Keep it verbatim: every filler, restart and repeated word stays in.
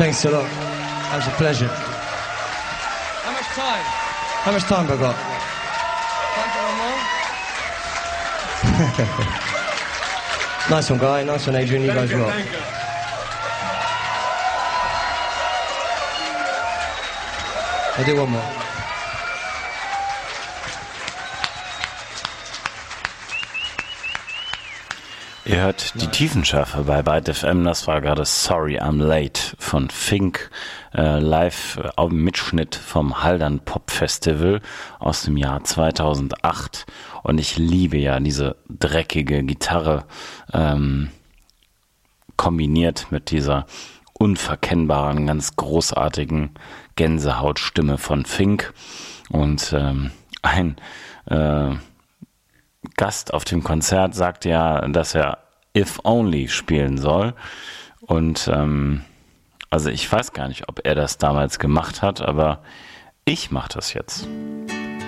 Thanks a lot. That was a pleasure. How much time? How much time have I got? Time for one more? Nice one, Guy. Nice one, Adrian. You guys rock. Thank you. I'll do one more. Ihr hört die Tiefenschärfe bei Byte F M, das war gerade Sorry I'm Late von Fink, äh, live äh, auf dem Mitschnitt vom Haldern Pop Festival aus dem Jahr zweitausendacht, und ich liebe ja diese dreckige Gitarre, ähm, kombiniert mit dieser unverkennbaren, ganz großartigen Gänsehautstimme von Fink, und ähm, ein äh, Gast auf dem Konzert sagt ja, dass er If Only spielen soll, und ähm, also ich weiß gar nicht, ob er das damals gemacht hat, aber ich mache das jetzt.